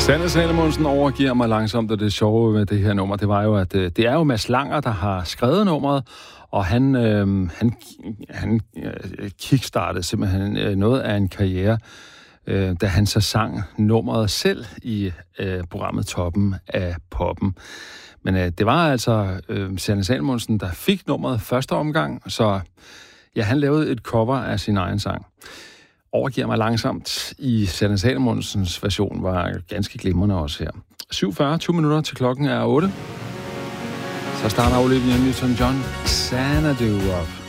Sanne Salomonsen overgiver mig langsomt, og det sjove med det her nummer, det var jo, at det er jo Mads Langer, der har skrevet nummeret, og han kickstartede simpelthen noget af en karriere, da han så sang nummeret selv i programmet Toppen af Poppen. Men det var altså Sanne Salomonsen, der fik nummeret første omgang, så ja, han lavede et cover af sin egen sang. Overgiver mig langsomt i Sanne Salomonsens version var ganske glimrende også her. 7:40, 2 minutter til klokken er 8. Så starter Olivia Newton-John, Xanadu op.